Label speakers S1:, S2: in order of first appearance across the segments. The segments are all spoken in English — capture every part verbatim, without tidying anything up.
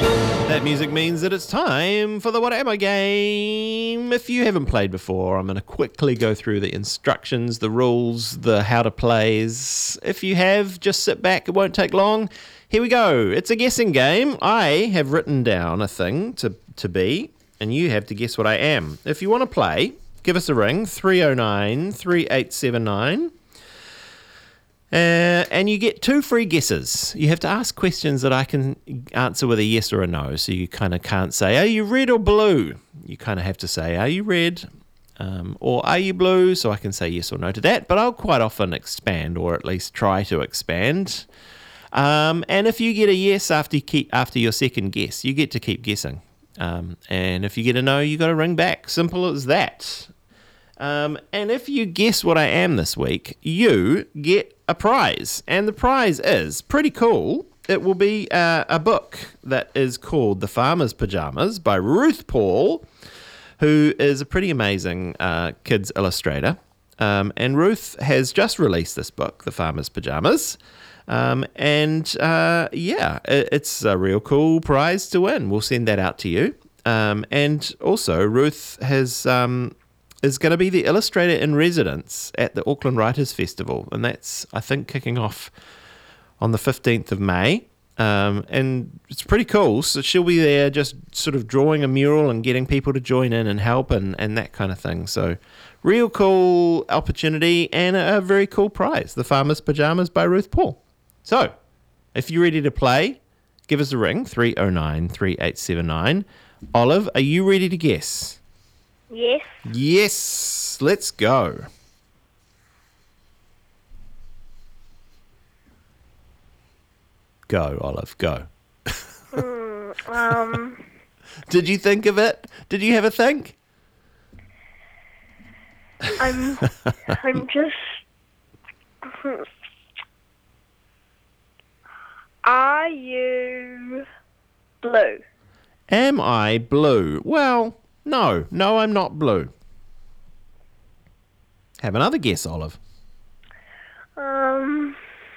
S1: That music means that it's time for the What Am I game. If you haven't played before, I'm going to quickly go through the instructions, the rules, the how to plays. If you have, just sit back, it won't take long. Here we go. It's a guessing game. I have written down a thing to, to be, and you have to guess what I am. If you want to play, give us a ring, three oh nine, three eight seven nine. Uh, and you get two free guesses. You have to ask questions that I can answer with a yes or a no. So you kind of can't say, are you red or blue? You kind of have to say, are you red? Um, or are you blue? So I can say yes or no to that. But I'll quite often expand, or at least try to expand. Um, and if you get a yes after you keep, after your second guess, you get to keep guessing. Um, and if you get a no, you got to ring back. Simple as that. Um, and if you guess what I am this week, you get a prize. And the prize is pretty cool. It will be uh, a book that is called The Farmer's Pajamas by Ruth Paul, who is a pretty amazing uh, kids illustrator. Um, and Ruth has just released this book, The Farmer's Pajamas. Um, and uh, yeah, it, it's a real cool prize to win. We'll send that out to you. Um, and also, Ruth has... Um, is going to be the illustrator in residence at the Auckland Writers' Festival. And that's, I think, kicking off on the fifteenth of May. Um, and it's pretty cool. So she'll be there just sort of drawing a mural and getting people to join in and help and, and that kind of thing. So real cool opportunity and a, a very cool prize. The Farmer's Pajamas by Ruth Paul. So if you're ready to play, give us a ring, three oh nine, three eight seven nine. Olive, are you ready to guess?
S2: Yes.
S1: Yes, let's go. Go, Olive, go.
S2: mm, um.
S1: Did you think of it? Did you have a think?
S2: I'm. I'm just. Are you blue?
S1: Am I blue? Well, no. No, I'm not blue. Have another guess, Olive.
S2: Um.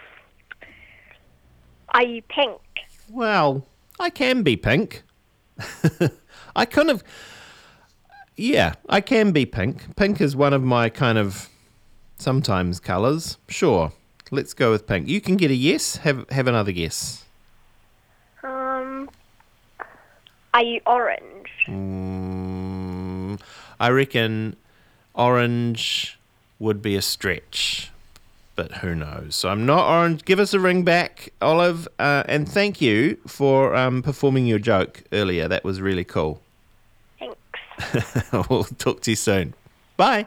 S2: Are you pink?
S1: Well, I can be pink. I kind of... Yeah, I can be pink. Pink is one of my kind of sometimes colours. Sure, let's go with pink. You can get a yes. Have have another guess.
S2: Um. Are you orange?
S1: Mm, I reckon orange would be a stretch, but who knows? So I'm not orange. Give us a ring back, Olive, uh, and thank you for um, performing your joke earlier. That was really cool.
S2: Thanks.
S1: We'll talk to you soon. Bye.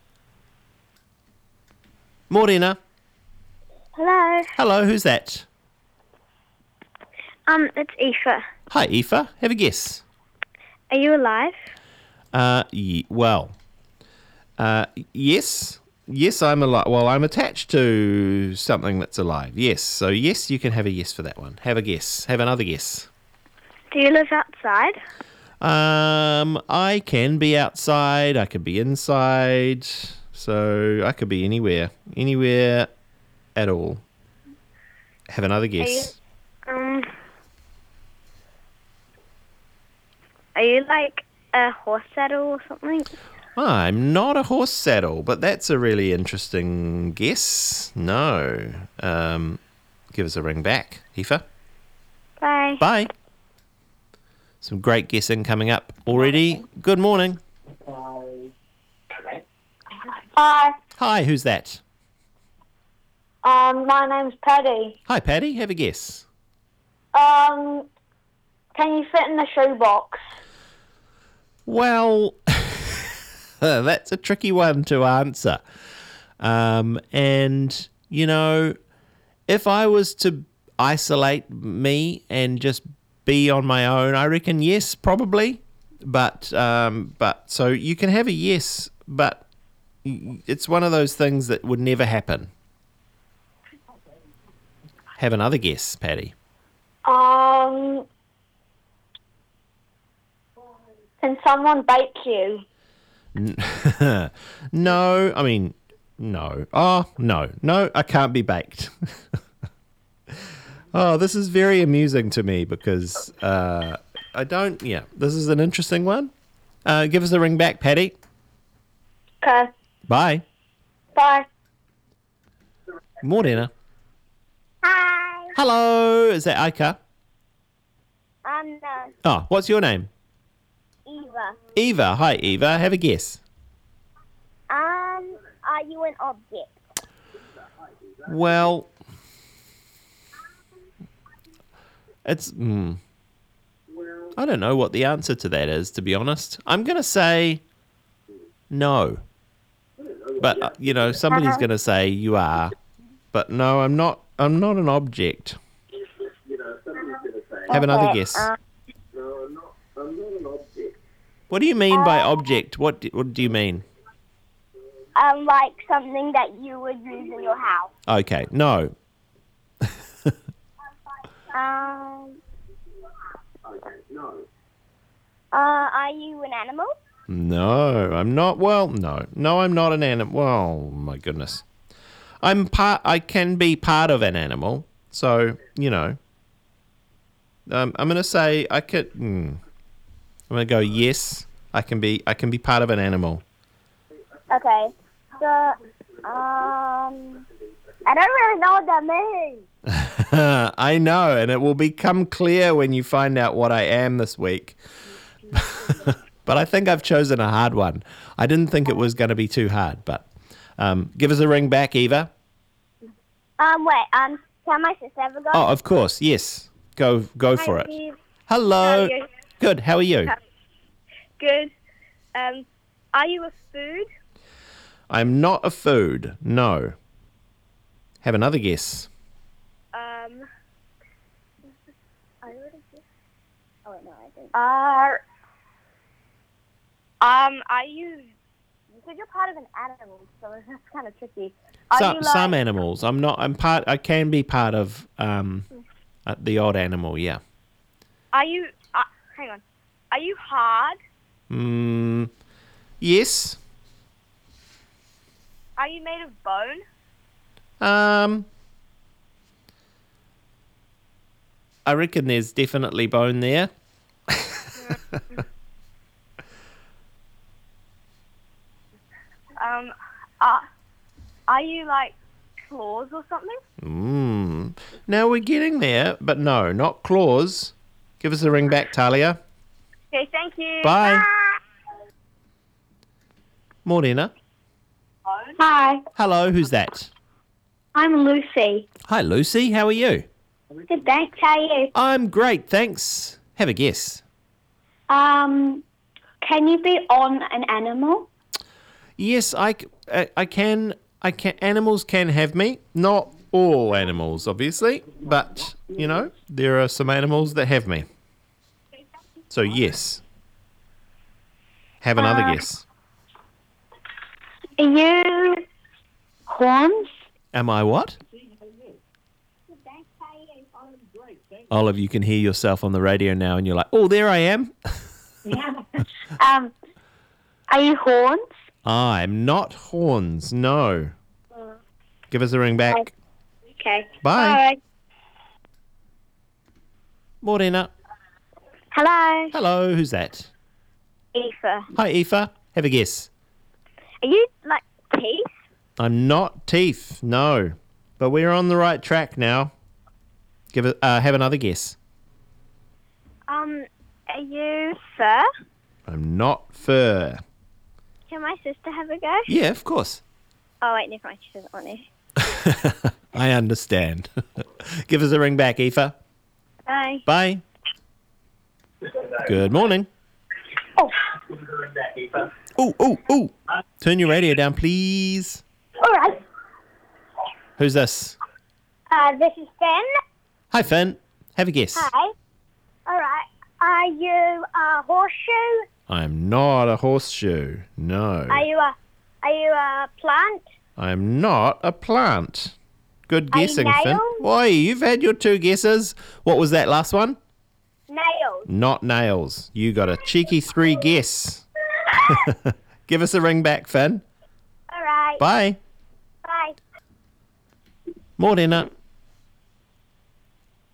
S1: Morena.
S2: Hello.
S1: Hello, who's that?
S2: Um, it's Aoife.
S1: Hi, Aoife. Have a guess.
S2: Are you alive?
S1: Uh, y- well, uh, yes. Yes, I'm alive. Well, I'm attached to something that's alive. Yes. So, yes, you can have a yes for that one. Have a guess. Have another guess.
S2: Do you live outside?
S1: Um, I can be outside. I could be inside. So, I could be anywhere. Anywhere at all. Have another guess.
S2: Are you, um, are you like a horse saddle or something?
S1: I'm not a horse saddle, but that's a really interesting guess. No. Um, give us a ring back, Aoife.
S2: Bye.
S1: Bye. Some great guessing coming up already. Good morning.
S3: Hi,
S1: Hi, who's that?
S3: um, my name's Paddy.
S1: Hi, Paddy. Have a guess.
S3: Um, can you fit in the shoebox?
S1: Well, that's a tricky one to answer. Um, and, you know, if I was to isolate me and just be on my own, I reckon yes, probably. But, um, but so you can have a yes, but it's one of those things that would never happen. Have another guess, Paddy.
S3: Um, can someone bake you?
S1: No, I mean, no. Oh, no. No, I can't be baked. Oh, this is very amusing to me because uh, I don't. Yeah, this is an interesting one. Uh, give us a ring back, Patty.
S3: Okay.
S1: Bye.
S3: Bye.
S1: Morena.
S3: Hi.
S1: Hello. Is that Aika?
S3: I'm uh,
S1: Oh, what's your name?
S3: Eva.
S1: Eva. Hi, Eva. Have a guess.
S3: Um, are you an object?
S1: Well, it's. Mm, I don't know what the answer to that is, to be honest. I'm going to say no. But, uh, you know, somebody's going to say you are. But no, I'm not. I'm not an object. Have another
S3: Okay,
S1: guess.
S3: uh,
S1: What do you mean by object? What do, what do you mean?
S3: Um, like something that you would use in your house.
S1: Okay, no.
S3: Um. Uh, are you an animal?
S1: No, I'm not. Well, no. No, I'm not an animal. Oh, my goodness. I'm part. I can be part of an animal. So, you know. Um, I'm going to say I could. Hmm. I'm going to go yes. I can be. I can be part of an animal.
S3: Okay. So, um, I don't really know what that means.
S1: I know, and it will become clear when you find out what I am this week. But I think I've chosen a hard one. I didn't think it was going to be too hard, but um, give us a ring back, Eva.
S3: Um, wait. Um, can my sister have a go?
S1: Oh, of course, yes. Go, go for it.
S2: Eve.
S1: Hello.
S2: How are you?
S1: Good. How are you?
S2: Good. Um, are you a food?
S1: I'm not a food. No. Have another guess.
S2: Um,
S3: I already did. Oh wait, no, I didn't.
S2: are um, are you?
S3: Because you're part of an animal, so that's kind of tricky. Are
S1: Some
S3: you like,
S1: some animals. I'm not. I'm part. I can be part of um, uh, the odd animal. Yeah.
S2: Are you? Uh, hang on. Are you hard?
S1: Mm, yes.
S2: Are you made of bone?
S1: Um. I reckon there's definitely bone there.
S2: Um, uh, are you like claws or something?
S1: Mm. Now we're getting there, but no, not claws. Give us a ring back, Talia.
S2: Okay, thank you.
S1: Bye. Morena.
S3: Hi,
S1: Hello, who's that?
S3: I'm Lucy.
S1: Hi, Lucy. How are you?
S3: Good, thanks. How are you?
S1: I'm great, thanks. Have a guess.
S3: Um, can you be on an animal?
S1: Yes, I, c- I- I can. I can. Animals can have me. Not all animals, obviously, but you know there are some animals that have me. So yes. Have another
S3: Uh,
S1: guess.
S3: Are you horns?
S1: Am I what? Olive, you can hear yourself on the radio now, and you're like, "Oh, there I am."
S3: um, are you horns?
S1: I'm not horns. No. Give us a ring back.
S3: Okay.
S1: Bye. Morena.
S3: Hello,
S1: Hello. Who's that?
S3: Aoife.
S1: Hi, Aoife. Have a guess.
S3: Are you like teeth?
S1: I'm not teeth. No, but we're on the right track now. Give it. Uh, have another guess.
S2: Um, are you fur?
S1: I'm not fur.
S2: Can my sister have a go?
S1: Yeah, of course.
S2: Oh wait, never mind. She doesn't want to.
S1: I understand. Give us a ring back, Aoife.
S2: Bye.
S1: Bye. Good morning.
S3: Oh,
S1: Ooh, ooh, ooh. Turn your radio down, please.
S3: all right.
S1: Who's this?
S3: Uh, this is Finn.
S1: Hi, Finn. Have a guess.
S3: Hi. All right. Are you a horseshoe?
S1: I'm not a horseshoe. No.
S3: Are you a Are you a plant?
S1: I'm not a plant. Good
S3: Are you
S1: guessing, Finn.
S3: nails?
S1: Why, you've had your two guesses. What was that last one?
S3: Nails.
S1: Not nails. You got a cheeky three guess. Give us a ring back, Finn.
S3: All right.
S1: Bye.
S3: Bye.
S1: Morena.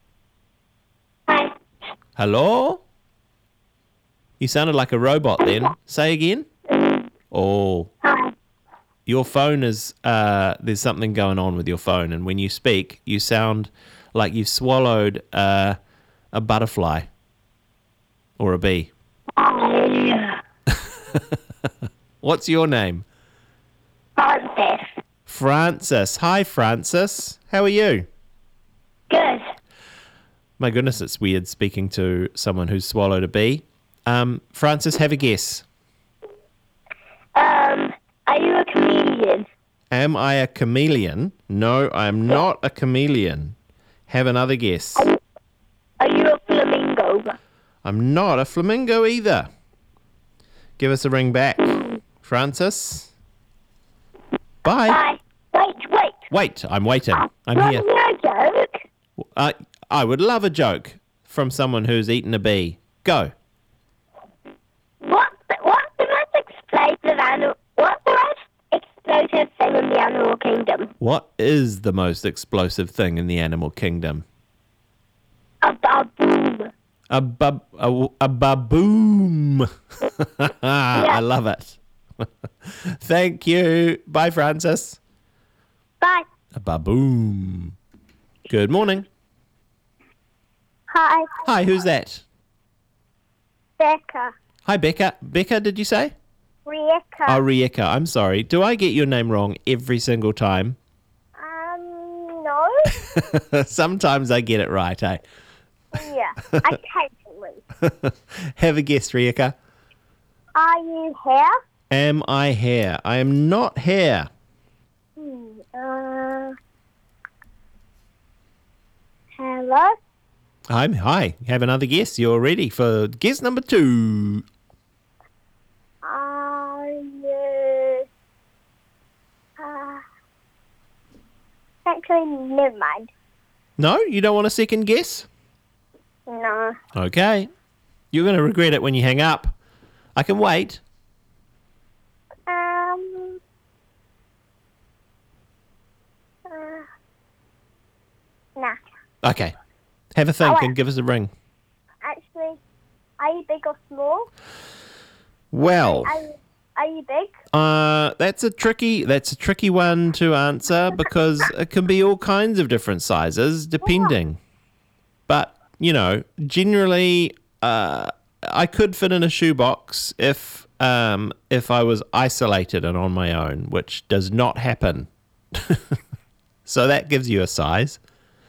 S1: Hello? You sounded like a robot then. Say again. Oh.
S2: Hi.
S1: Your phone is, uh, there's something going on with your phone, and when you speak, you sound like you've swallowed uh, a butterfly or a bee.
S2: Hi.
S1: What's your name?
S2: Francis.
S1: Francis. Hi, Francis. How are you?
S2: Good.
S1: My goodness, it's weird speaking to someone who's swallowed a bee. Um, Francis, have a guess.
S2: Um, are you a comedian?
S1: Am I a chameleon? No, I am not a chameleon. Have another guess.
S2: Are you a flamingo?
S1: I'm not a flamingo either. Give us a ring back. Francis? Bye.
S2: Bye. Wait, wait.
S1: Wait, I'm waiting. I'm
S2: Want
S1: here.
S2: to hear a joke?
S1: I, I would love a joke from someone who's eaten a bee. Go.
S2: What's the, what's the most explosive animal? What's the most explosive thing in the animal kingdom?
S1: What is the most explosive thing in the animal kingdom?
S2: A baboon.
S1: A bub, a, a baboom. I love it. Thank you. Bye, Francis.
S2: Bye.
S1: A baboom. Good morning.
S2: Hi,
S1: Hi, who's that?
S2: Becca.
S1: Hi, Becca. Becca, did you say?
S2: Rebecca.
S1: Oh, Rieka. I'm sorry. Do I get your name wrong every single time?
S2: Um, no.
S1: Sometimes I get it right, eh?
S2: Yeah, occasionally.
S1: Have a guess, Rieka.
S2: Are you here?
S1: Am I here? I am not here.
S2: Hmm. Uh. Hello.
S1: I'm hi. Have another guess. You're ready for guess number two.
S2: Are you? Uh. Actually, never mind.
S1: No, you don't want a second guess?
S2: No.
S1: Okay. You're going to regret it when you hang up. I can wait.
S2: Um. Uh. Nah.
S1: Okay. Have a think
S2: Oh, wait.
S1: and give us a ring.
S2: Actually, are you big or small?
S1: Well,
S2: Are you, are you big?
S1: uh, that's a tricky that's a tricky one to answer because it can be all kinds of different sizes depending. But, you know, generally uh, I could fit in a shoebox if um, if I was isolated and on my own, which does not happen. So that gives you a size.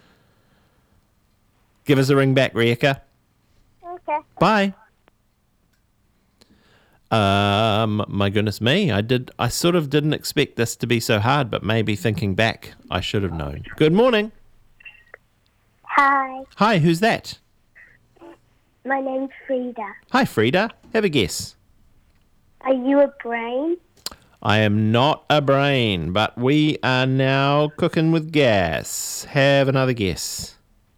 S1: Give us a ring back, Rieka.
S2: Okay.
S1: Bye. Um, my goodness me, I did. I sort of didn't expect this to be so hard, but maybe thinking back, I should have known. Good morning.
S2: Hi,
S1: Hi, who's that?
S2: my name's Frida.
S1: Hi, Frida. Have a guess.
S2: Are you a brain?
S1: I am not a brain, but we are now cooking with gas. Have another guess.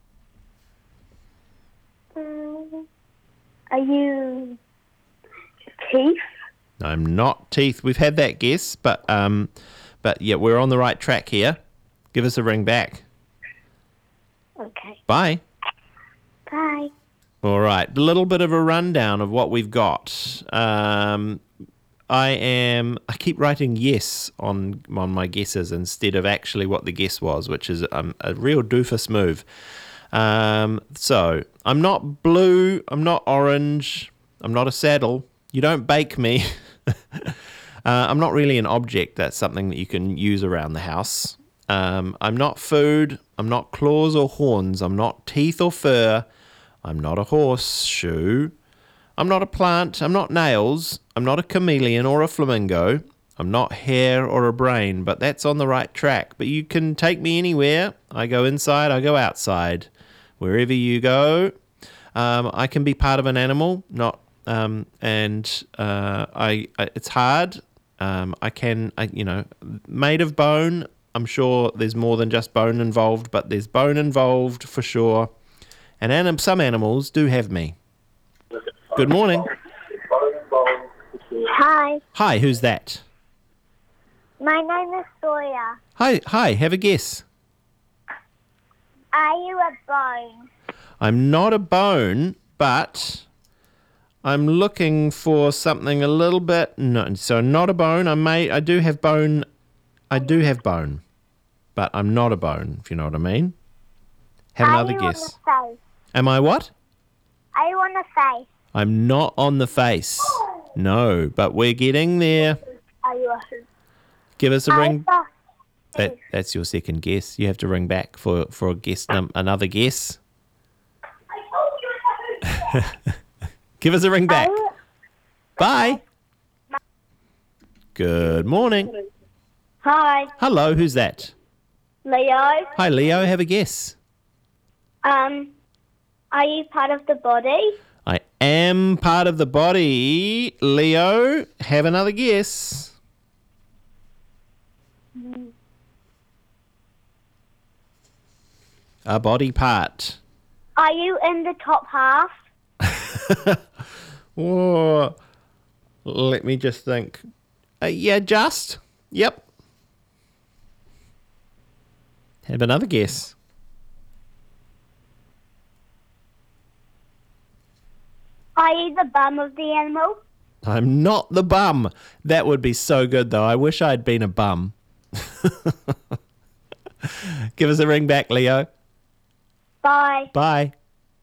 S2: Mm, are you teeth?
S1: I'm not teeth. We've had that guess, but um, but yeah, we're on the right track here. Give us a ring back.
S2: Okay.
S1: Bye.
S2: Bye.
S1: All right, a little bit of a rundown of what we've got. Um, I am. I keep writing yes on on my guesses instead of actually what the guess was, which is um, a real doofus move. Um, so I'm not blue. I'm not orange. I'm not a saddle. You don't bake me. uh, I'm not really an object. That's something that you can use around the house. Um, I'm not food. I'm not claws or horns. I'm not teeth or fur. I'm not a horseshoe. I'm not a plant. I'm not nails. I'm not a chameleon or a flamingo. I'm not hair or a brain, but that's on the right track. But you can take me anywhere. I go inside, I go outside. Wherever you go, um, I can be part of an animal, not, um, and uh, I, I, it's hard. Um, I can, I, you know, made of bone. I'm sure there's more than just bone involved, but there's bone involved for sure. And anim- some animals do have me. Good morning.
S2: Hi,
S1: Hi, who's that?
S2: my name is Sawyer.
S1: Hi, hi, have a guess.
S2: Are you a bone?
S1: I'm not a bone, but I'm looking for something a little bit. No, so not a bone. I may. I do have bone. I do have bone, but I'm not a bone. If you know what I mean. Have
S2: Are
S1: another
S2: you
S1: guess.
S2: on the face?
S1: Am I what?
S2: Are you on the face?
S1: I'm not on the face. No, but we're getting there.
S2: Are you on
S1: Give us a ring.
S2: the
S1: That, that's your second guess. You have to ring back for, for a guess num- another guess. Give us a ring back. Bye. Good morning.
S2: Hi,
S1: Hello, who's that?
S2: Leo.
S1: Hi, Leo. Have a guess.
S2: Um, are you part of the body?
S1: I am part of the body. Leo, have another guess. A body part.
S2: Are you in the top half?
S1: Oh, let me just think. Uh, yeah, just. Yep. Have another guess.
S2: Are you the bum of the animal?
S1: I'm not the bum. That would be so good, though. I wish I'd been a bum. Give us a ring back, Leo.
S2: Bye.
S1: Bye.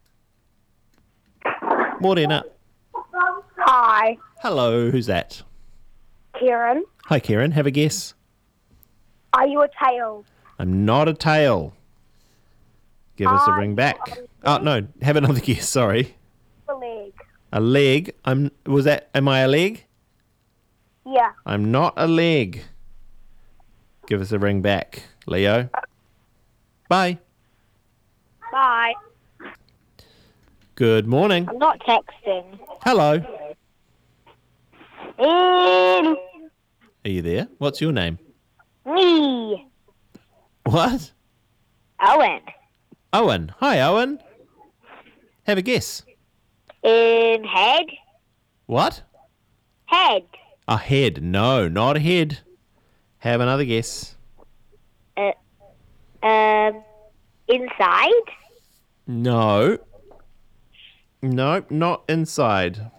S1: Morena.
S2: Hi,
S1: Hello, who's that?
S2: Kieran.
S1: Hi, Kieran. Have a guess.
S2: Are you a tail?
S1: I'm not a tail. Give us a
S2: Are
S1: ring
S2: you
S1: back.
S2: a
S1: Oh, no. Have another guess. Sorry.
S2: The leg.
S1: A leg. I'm. Was that? Am I a leg?
S2: Yeah.
S1: I'm not a leg. Give us a ring back, Leo. Bye.
S2: Bye.
S1: Good morning.
S2: I'm not texting.
S1: Hello.
S2: In
S1: Are you there? What's your name?
S2: me.
S1: What?
S2: Owen.
S1: Owen. Hi, Owen. Have a guess.
S2: In head.
S1: What?
S2: Head.
S1: A head. No, not a head. Have another guess.
S2: Uh, um, inside.
S1: No. No, not inside.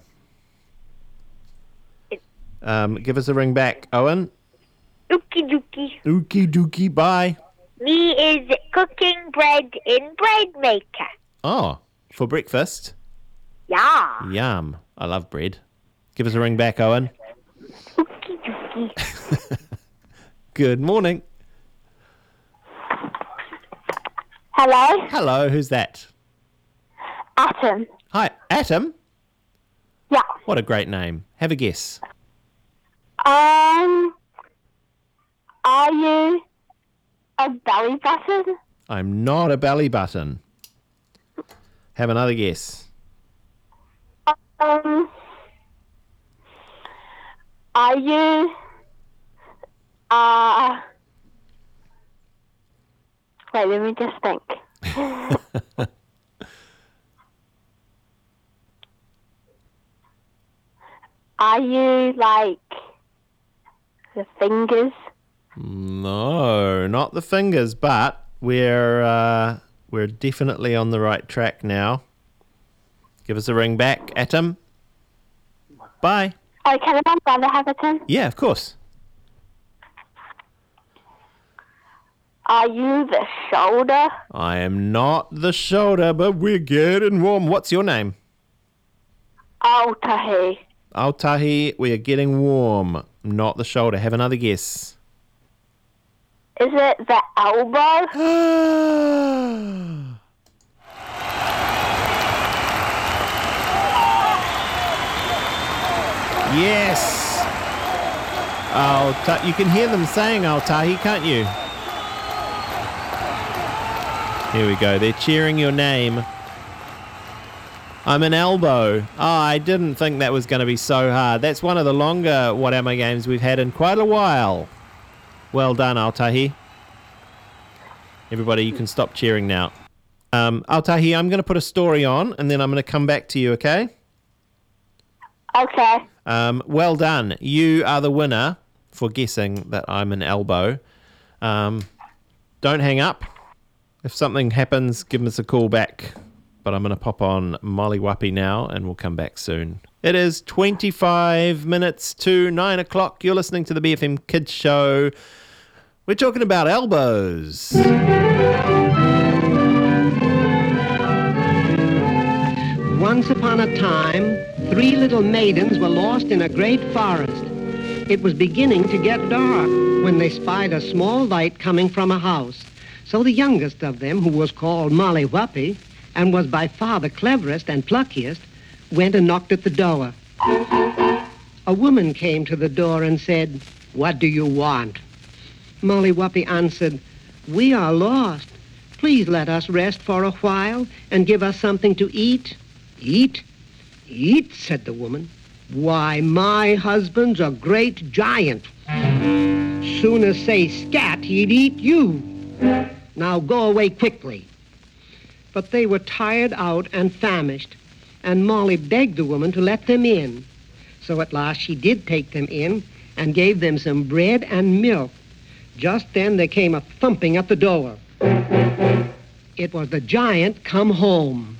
S1: Um, give us a ring back, Owen.
S2: Dookie dookie.
S1: Ookie dookie, bye.
S2: Me is cooking bread in bread maker.
S1: Oh, for breakfast?
S2: Yeah.
S1: Yum. I love bread. Give us a ring back, Owen.
S2: Dookie dookie.
S1: Good morning.
S2: Hello.
S1: Hello, who's that?
S2: Atom.
S1: Hi, Atom.
S2: Yeah.
S1: What a great name. Have a guess.
S2: Um. Are you a belly button?
S1: I'm not a belly button. Have another guess.
S2: Um. Are you? Uh. Wait, let me just think. Are you like the fingers?
S1: No, not the fingers, but we're uh, we're definitely on the right track now. Give us a ring back, Atom. Bye.
S2: Oh, can my brother have a turn?
S1: Yeah, of course.
S2: Are you the shoulder?
S1: I am not the shoulder, but we're getting warm. What's your name?
S2: Oh, Tahi.
S1: Aotahi, we are getting warm. Not the shoulder. Have another guess.
S2: Is it the elbow?
S1: Yes. Aota- you can hear them saying Aotahi, can't you? Here we go. They're cheering your name. I'm an elbow. Oh, I didn't think that was going to be so hard. That's one of the longer What Am I games we've had in quite a while. Well done, Aotahi. Everybody, you can stop cheering now. Um, Aotahi, I'm going to put a story on, and then I'm going to come back to you, okay?
S2: Okay.
S1: Um, well done. You are the winner for guessing that I'm an elbow. Um, don't hang up. If something happens, give us a call back. but I'm going to pop on Molly Whuppie now and we'll come back soon. It is twenty-five minutes to nine o'clock. You're listening to the B F M Kids Show. We're talking about elbows.
S4: Once upon a time, three little maidens were lost in a great forest. It was beginning to get dark when they spied a small light coming from a house. So the youngest of them, who was called Molly Whuppie, and was by far the cleverest and pluckiest, went and knocked at the door. A woman came to the door and said, "What do you want?" Molly Whuppie answered, "We are lost. Please let us rest for a while and give us something to eat." "Eat? Eat?" said the woman. "Why, my husband's a great giant. Soon as say scat, he'd eat you. Now go away quickly." But they were tired out and famished, and Molly begged the woman to let them in. So at last she did take them in and gave them some bread and milk. Just then there came a thumping at the door. It was the giant come home.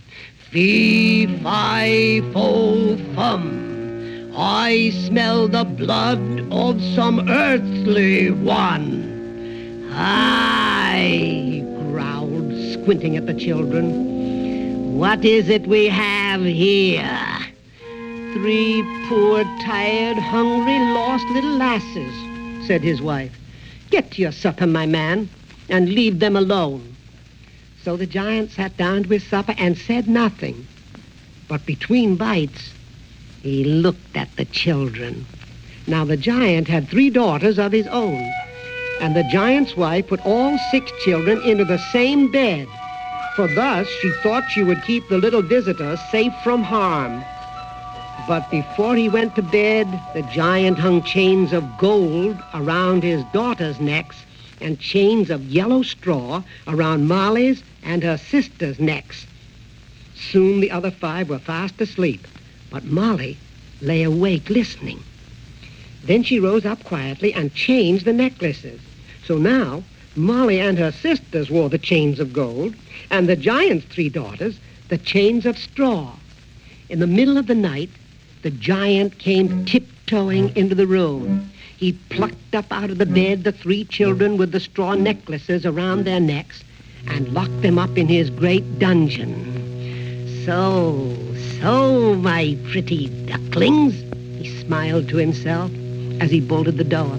S4: "Fee-fi-fo-fum, I smell the blood of some earthly one." "Aye," he growled, squinting at the children. "What is it we have here?" "Three poor, tired, hungry, lost little lasses," said his wife. "Get to your supper, my man, and leave them alone." So the giant sat down to his supper and said nothing. But between bites, he looked at the children. Now the giant had three daughters of his own, and the giant's wife put all six children into the same bed, for thus she thought she would keep the little visitors safe from harm. But before he went to bed, the giant hung chains of gold around his daughters' necks and chains of yellow straw around Molly's and her sisters' necks. Soon the other five were fast asleep, but Molly lay awake listening. Then she rose up quietly and changed the necklaces. So now Molly and her sisters wore the chains of gold, and the giant's three daughters the chains of straw. In the middle of the night, the giant came tiptoeing into the room. He plucked up out of the bed the three children with the straw necklaces around their necks and locked them up in his great dungeon. "So, so, my pretty ducklings," he smiled to himself as he bolted the door.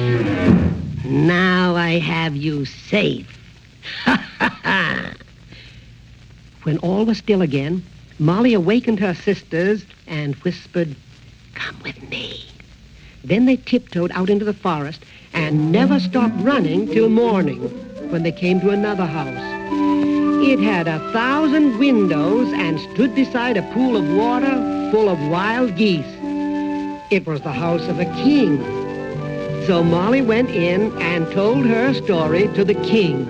S4: "Now I have you safe." Ha, ha, ha. When all was still again, Molly awakened her sisters and whispered, "Come with me." Then they tiptoed out into the forest and never stopped running till morning, when they came to another house. It had a thousand windows and stood beside a pool of water full of wild geese. It was the house of a king. So Molly went in and told her story to the king.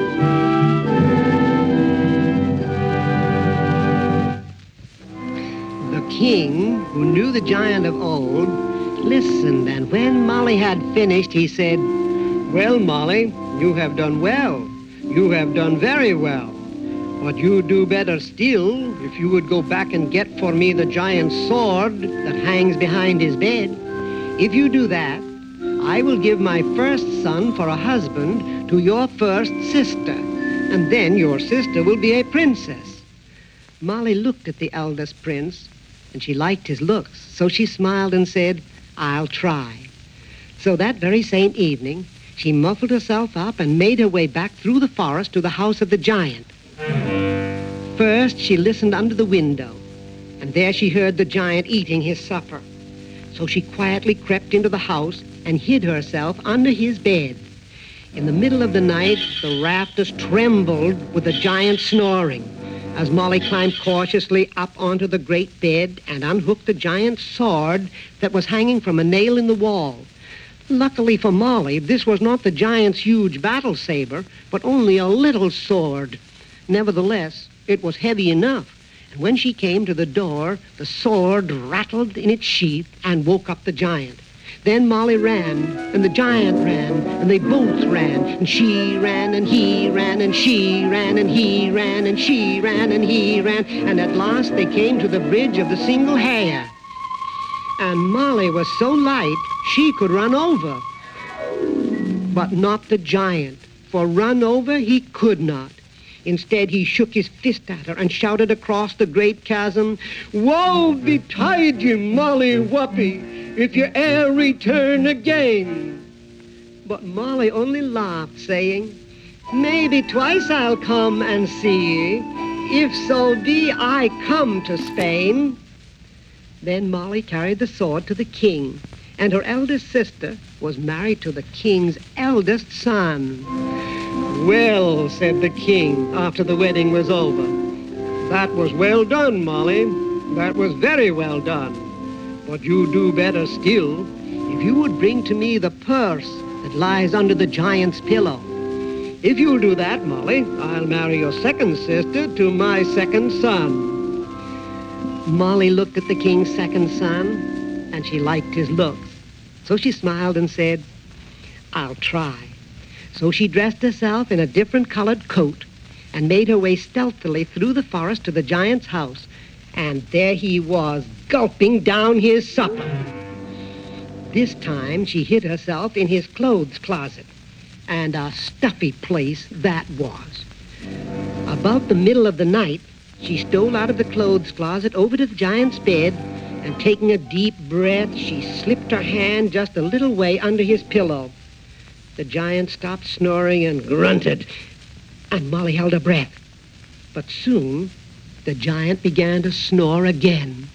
S4: The king, who knew the giant of old, listened, and when Molly had finished, he said, "Well, Molly, you have done well. You have done very well. But you'd do better still if you would go back and get for me the giant's sword that hangs behind his bed. If you do that, I will give my first son for a husband to your first sister, and then your sister will be a princess." Molly looked at the eldest prince, and she liked his looks, so she smiled and said, "I'll try." So that very same evening, she muffled herself up and made her way back through the forest to the house of the giant. First, she listened under the window, and there she heard the giant eating his supper. So she quietly crept into the house and hid herself under his bed. In the middle of the night, the rafters trembled with the giant snoring as Molly climbed cautiously up onto the great bed and unhooked the giant's sword that was hanging from a nail in the wall. Luckily for Molly, this was not the giant's huge battle saber, but only a little sword. Nevertheless, it was heavy enough, and when she came to the door, the sword rattled in its sheath and woke up the giant. Then Molly ran, and the giant ran, and they both ran, and she ran, and he ran, and she ran, and he ran, and she ran, and he ran, and at last they came to the bridge of the single hair. And Molly was so light, she could run over. But not the giant, for run over he could not. Instead, he shook his fist at her and shouted across the great chasm, "Woe betide you, Molly Whuppie, if you e'er return again." But Molly only laughed, saying, "Maybe twice I'll come and see ye, if so be I come to Spain." Then Molly carried the sword to the king, and her eldest sister was married to the king's eldest son. "Well," said the king after the wedding was over, "that was well done, Molly. That was very well done. But you do better still if you would bring to me the purse that lies under the giant's pillow. If you'll do that, Molly, I'll marry your second sister to my second son." Molly looked at the king's second son, and she liked his looks. So she smiled and said, "I'll try." So she dressed herself in a different colored coat and made her way stealthily through the forest to the giant's house. And there he was, gulping down his supper. This time she hid herself in his clothes closet, and a stuffy place that was. About the middle of the night, she stole out of the clothes closet over to the giant's bed, and taking a deep breath, she slipped her hand just a little way under his pillow. The giant stopped snoring and grunted, and Molly held her breath. But soon, the giant began to snore again.